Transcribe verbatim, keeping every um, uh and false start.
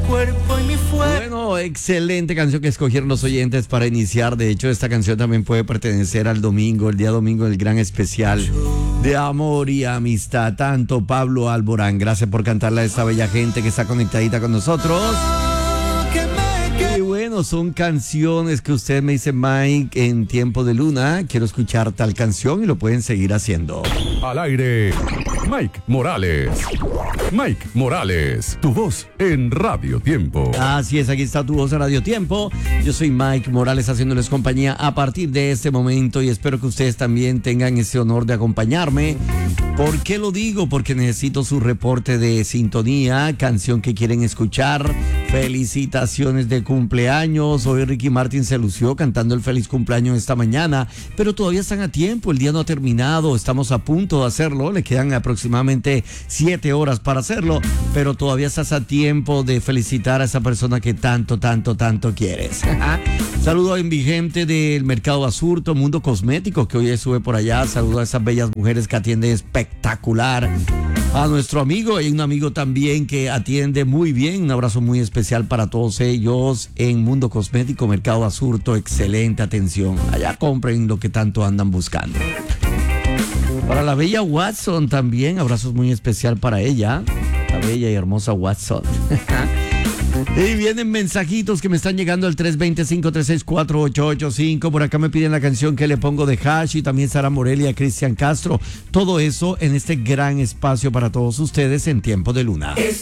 cuerpo y mi fuerza. Bueno, excelente canción que escogieron los oyentes para iniciar. De hecho, esta canción también puede pertenecer al domingo, el día domingo, el gran especial de amor y amistad. Tanto Pablo Alborán, gracias por cantarla a esta bella gente que está conectadita con nosotros. Y bueno, son canciones que usted me dice, Mike, en tiempo de luna, quiero escuchar tal canción, y lo pueden seguir haciendo. Al aire, Mike Morales. Mike Morales, tu voz en Radio Tiempo. Así es, aquí está tu voz en Radio Tiempo. Yo soy Mike Morales haciéndoles compañía a partir de este momento, y espero que ustedes también tengan ese honor de acompañarme. ¿Por qué lo digo? Porque necesito su reporte de sintonía, canción que quieren escuchar, felicitaciones de cumpleaños. Hoy Ricky Martin se lució cantando el feliz cumpleaños esta mañana, pero todavía están a tiempo, el día no ha terminado, estamos a punto de hacerlo, le quedan aproximadamente siete horas para hacerlo, pero todavía estás a tiempo de felicitar a esa persona que tanto, tanto, tanto quieres. Saludo a Invigente del Mercado Basurto, Mundo Cosmético, que hoy sube por allá. Saludo a esas bellas mujeres que atienden espectacular. A nuestro amigo, hay un amigo también que atiende muy bien. Un abrazo muy especial para todos ellos en Mundo Cosmético, Mercado Basurto. Excelente atención. Allá compren lo que tanto andan buscando. Para la bella Watson también, abrazos muy especial para ella. La bella y hermosa Watson. Y vienen mensajitos que me están llegando al tres dos cero, cinco tres seis, cuatro ocho ocho cinco. Por acá me piden la canción que le pongo de Hash, y también Sara Morelia, Cristian Castro. Todo eso en este gran espacio para todos ustedes en Tiempo de Luna.